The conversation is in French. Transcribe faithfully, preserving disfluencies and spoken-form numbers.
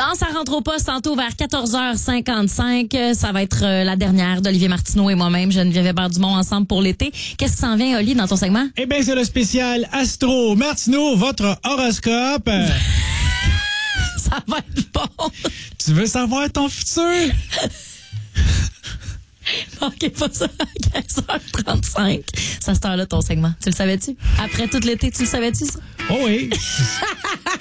Dans sa rentre au poste, tantôt vers quatorze heures cinquante-cinq, ça va être euh, la dernière d'Olivier Martineau et moi-même, Geneviève Hébert-Dumont, ensemble pour l'été. Qu'est-ce qui s'en vient, Oli, dans ton segment? Eh bien, c'est le spécial Astro. Martineau, votre horoscope. Ça va être bon. Tu veux savoir ton futur? OK, pas ça à quinze heures trente-cinq. C'est à cette heure-là, ton segment. Tu le savais-tu? Après tout l'été, tu le savais-tu, ça? Oh oui.